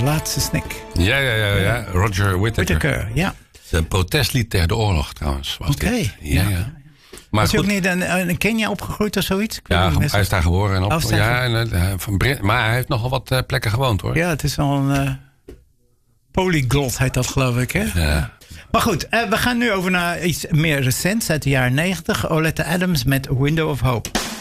laatste snik. Ja. Roger Whittaker. Ja. Een protestlied tegen de oorlog trouwens. Oké. Ja. Maar was hij goed, ook niet in Kenia opgegroeid of zoiets? hij is daar geboren en op. Oh, Maar hij heeft nogal wat plekken gewoond hoor. Ja, het is wel een polyglot heet dat geloof ik hè? Ja. Maar goed, we gaan nu over naar iets meer recents uit de jaren 90. Oleta Adams met Window of Hope.